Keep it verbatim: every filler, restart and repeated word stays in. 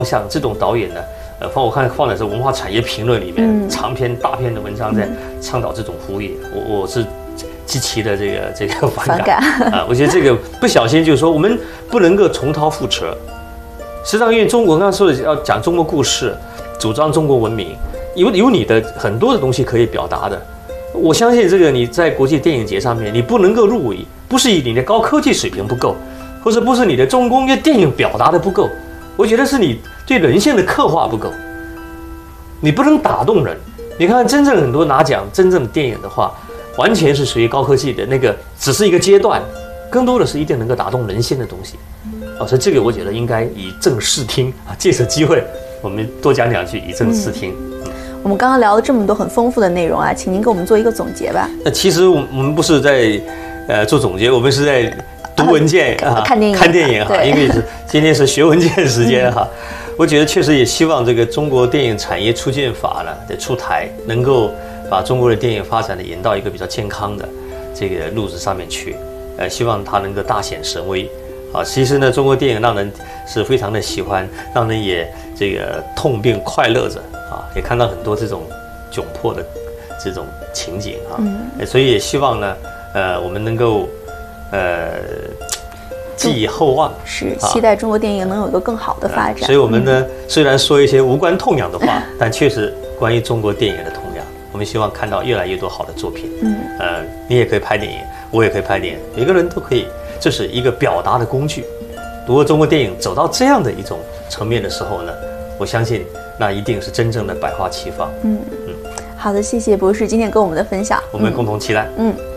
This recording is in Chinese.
像这种导演呢，呃，放我看放在这文化产业评论里面，嗯、长篇大篇的文章在倡导这种呼吁，我我是极其的这个这个反感啊、呃！我觉得这个不小心就是说，我们不能够重蹈覆辙。实际上，因为中国刚刚说的要讲中国故事，主张中国文明，有有你的很多的东西可以表达的。我相信这个你在国际电影节上面，你不能够入围，不是你的高科技水平不够，或者不是你的中工业电影表达的不够，我觉得是你对人性的刻画不够，你不能打动人。你看，真正很多拿奖真正的电影的话，完全是属于高科技的那个，只是一个阶段，更多的是一定能够打动人心的东西。哦，所以这个我觉得应该以正视听啊，借此机会我们多讲两句，以正视听。嗯我们刚刚聊了这么多很丰富的内容啊，请您给我们做一个总结吧。 那其实我们不是在呃做总结，我们是在读文件啊， 看电影， 看电影哈，因为是今天是学文件时间哈。我觉得确实也希望这个中国电影产业促进法呢的出台，能够把中国的电影发展的引到一个比较健康的这个路子上面去。呃，希望它能够大显神威。啊，其实呢，中国电影让人是非常的喜欢，让人也这个痛并快乐着啊，也看到很多这种窘迫的这种情景啊，嗯、所以也希望呢，呃，我们能够呃寄以厚望， 是期待中国电影能有一个更好的发展。 呃、所以我们呢，嗯、虽然说一些无关痛痒的话，但确实关于中国电影的痛痒，我们希望看到越来越多好的作品。嗯，呃，你也可以拍电影，我也可以拍电影，每个人都可以。这是一个表达的工具。如果中国电影走到这样的一种层面的时候呢，我相信那一定是真正的百花齐放。 嗯嗯，好的，谢谢博士今天跟我们的分享， 我们共同期待。 嗯。嗯